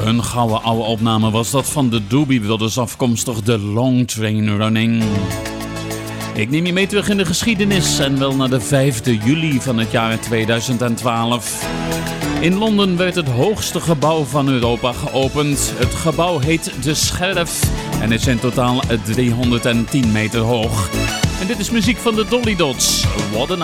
Een gouden oude opname was dat van de Doobie Brothers, afkomstig de Long Train Running. Ik neem je mee terug in de geschiedenis en wel naar de 5e juli van het jaar 2012. In Londen werd het hoogste gebouw van Europa geopend. Het gebouw heet De Scherf en is in totaal 310 meter hoog. En dit is muziek van de Dolly Dots. What a